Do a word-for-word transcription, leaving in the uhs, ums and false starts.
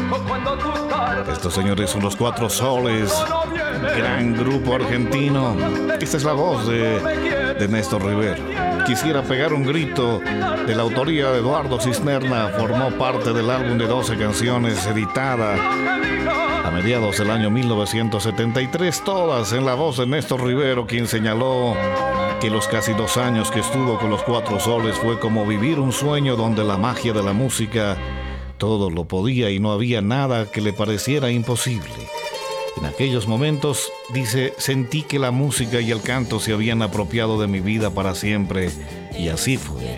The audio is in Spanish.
Estos señores son los Cuatro Soles, gran grupo argentino. Esta es la voz de, de Néstor Rivero. Quisiera pegar un grito, de la autoría de Eduardo Cisnerna. Formó parte del álbum de doce canciones editada a mediados del año mil novecientos setenta y tres, todas en la voz de Néstor Rivero, quien señaló que los casi dos años que estuvo con los Cuatro Soles fue como vivir un sueño donde la magia de la música todo lo podía y no había nada que le pareciera imposible. En aquellos momentos, dice, sentí que la música y el canto se habían apropiado de mi vida para siempre, y así fue.